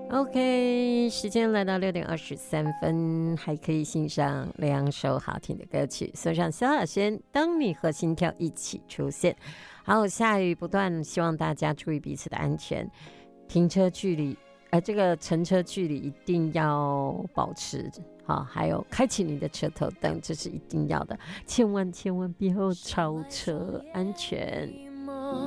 OK，时间来到6:23，还可以欣赏2首好听的歌曲，送上萧亚轩《当你和心跳一起出现》。好，下雨不断，希望大家注意彼此的安全，停车距离，这个乘车距离一定要保持好，还有开启你的车头灯，这是一定要的，千万不要超车，安全。